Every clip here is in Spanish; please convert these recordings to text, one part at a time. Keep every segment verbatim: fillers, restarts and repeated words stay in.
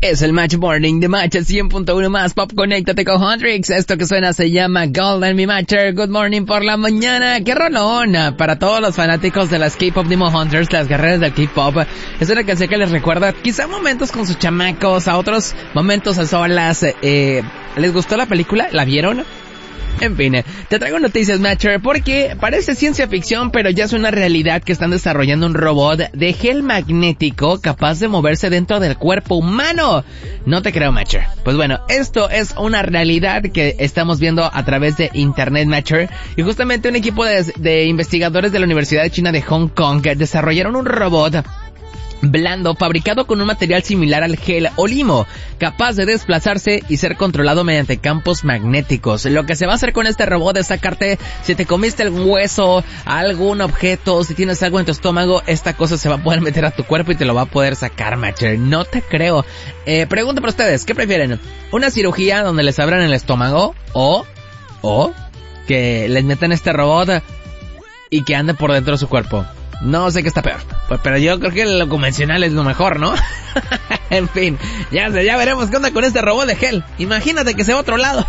Es el Match Morning de Match cien punto uno más Pop. Conéctate con Huntrix. Esto que suena se llama Golden, mi Matcher. Good morning por la mañana. ¡Qué rolona! Para todos los fanáticos de las K-Pop Demon Hunters, las guerreras del K-Pop, es una canción que les recuerda quizá momentos con sus chamacos, a otros momentos a solas. Eh, ¿Les gustó la película? ¿La vieron? En fin, te traigo noticias, Matcher, porque parece ciencia ficción, pero ya es una realidad que están desarrollando un robot de gel magnético capaz de moverse dentro del cuerpo humano. No te creo, Matcher. Pues bueno, esto es una realidad que estamos viendo a través de internet, Matcher, y justamente un equipo de, de investigadores de la Universidad de China de Hong Kong desarrollaron un robot blando fabricado con un material similar al gel o limo, capaz de desplazarse y ser controlado mediante campos magnéticos. Lo que se va a hacer con este robot es sacarte, si te comiste algún hueso, algún objeto, si tienes algo en tu estómago, esta cosa se va a poder meter a tu cuerpo y te lo va a poder sacar, Matcher. No te creo. Eh, pregunta para ustedes, ¿qué prefieren? ¿Una cirugía donde les abran el estómago o, o que les metan este robot y que ande por dentro de su cuerpo? No sé qué está peor, pues, pero yo creo que lo convencional es lo mejor, ¿no? En fin, ya sé, ya veremos qué onda con este robot de gel. Imagínate que se va a otro lado.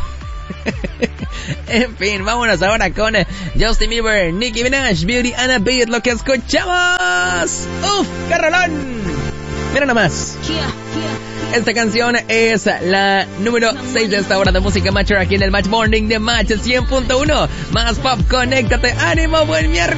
En fin, vámonos ahora con Justin Bieber, Nicki Minaj, Beauty and a Beat, lo que escuchamos. ¡Uf, qué rolón! Mira nomás. Esta canción es la número seis de esta hora de música Matcher aquí en el Match Morning de Match cien punto uno. Más pop, conéctate, ánimo, buen miércoles.